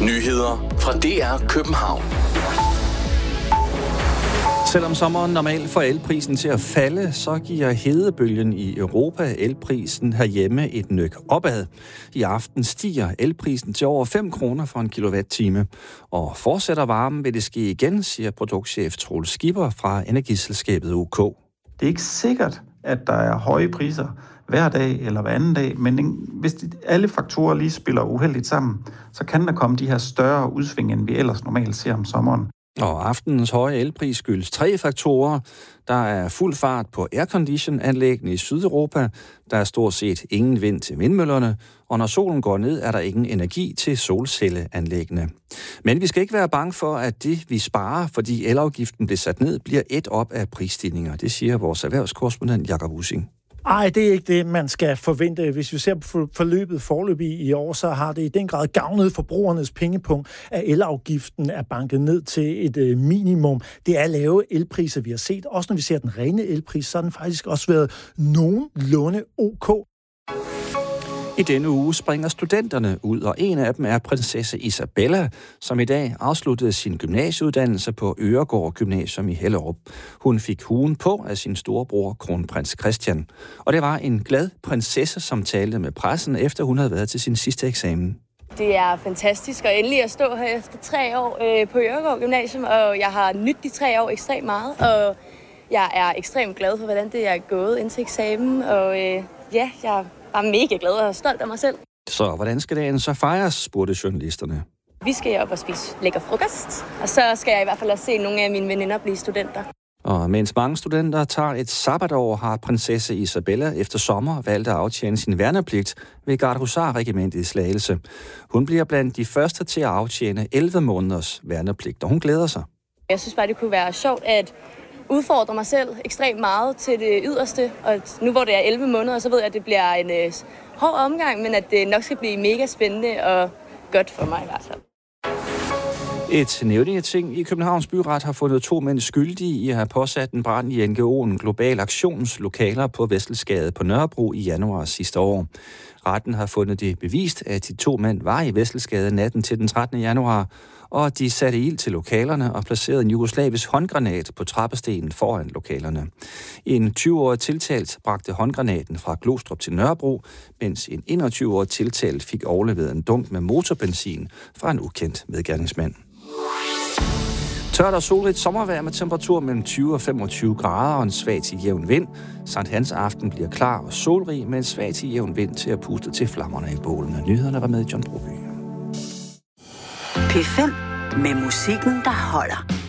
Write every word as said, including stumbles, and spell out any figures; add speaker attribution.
Speaker 1: Nyheder fra D R København.
Speaker 2: Selvom sommeren normalt får elprisen til at falde, så giver hedebølgen i Europa elprisen herhjemme et nøk opad. I aften stiger elprisen til over fem kroner for en kilowatt-time. Og fortsætter varmen, vil det ske igen, siger produktchef Troels Skipper fra energiselskabet U K.
Speaker 3: Det er ikke sikkert, at der er høje priser hver dag eller hver anden dag, men hvis de, alle faktorer lige spiller uheldigt sammen, så kan der komme de her større udsving, end vi ellers normalt ser om sommeren.
Speaker 2: Og aftenens høje elpris skyldes tre faktorer. Der er fuld fart på aircondition-anlæggene i Sydeuropa. Der er stort set ingen vind til vindmøllerne. Og når solen går ned, er der ingen energi til solcelleanlæggene. Men vi skal ikke være bange for, at det, vi sparer, fordi elafgiften bliver sat ned, bliver et op af prisstigninger. Det siger vores erhvervskorrespondent Jakob Ussing.
Speaker 4: Ej, det er ikke det, man skal forvente. Hvis vi ser på forløbet forløbig i år, så har det i den grad gavnet forbrugernes pengepunkt, at elafgiften er banket ned til et øh, minimum. Det er lave elpriser, vi har set. Også når vi ser den rene elpris, så har den faktisk også været nogenlunde ok.
Speaker 2: I denne uge springer studenterne ud, og en af dem er prinsesse Isabella, som i dag afsluttede sin gymnasieuddannelse på Øregård Gymnasium i Hellerup. Hun fik huen på af sin storebror, kronprins Christian. Og det var en glad prinsesse, som talte med pressen, efter hun havde været til sin sidste eksamen.
Speaker 5: Det er fantastisk at endelig at stå her efter tre år øh, på Øregård Gymnasium, og jeg har nydt de tre år ekstremt meget, og jeg er ekstremt glad for, hvordan det er gået indtil eksamen, og øh, ja, jeg Jeg er mega glad og stolt af mig selv.
Speaker 2: Så hvordan skal dagen så fejres, spurgte journalisterne.
Speaker 5: Vi skal op og spise lækker frokost, og så skal jeg i hvert fald også se nogle af mine veninder blive studenter.
Speaker 2: Og mens mange studenter tager et sabbatår, har prinsesse Isabella efter sommer valgt at aftjene sin værnepligt ved Gardehusarregimentet i Slagelse. Hun bliver blandt de første til at aftjene elleve måneders værnepligt, og hun glæder sig.
Speaker 5: Jeg synes bare, det kunne være sjovt at udfordre mig selv ekstremt meget til det yderste, og nu hvor det er elleve måneder, så ved jeg, at det bliver en øh, hård omgang, men at det nok skal blive mega spændende og godt for mig i hvert fald.
Speaker 2: Et nævningeting i Københavns Byret har fundet to mænd skyldige i at have påsat en brand i N G O'en Global Aktions lokaler på Vestelsgade på Nørrebro i januar sidste år. Retten har fundet det bevist, at de to mænd var i Vestelsgade natten til den trettende januar, og de satte ild til lokalerne og placerede en jugoslavisk håndgranat på trappestenen foran lokalerne. En tyve-årig tiltalt bragte håndgranaten fra Glostrup til Nørrebro, mens en enogtyve-årig tiltalt fik overleveret en dunk med motorbenzin fra en ukendt medgerningsmand. Tørt og solrigt sommervejr med temperatur mellem tyve og femogtyve grader og en svag til jævn vind. Sankt Hans aften bliver klar og solrig med en svag til jævn vind til at puste til flammerne i bålene. Nyhederne var med John Broby.
Speaker 6: P fem med musikken, der holder.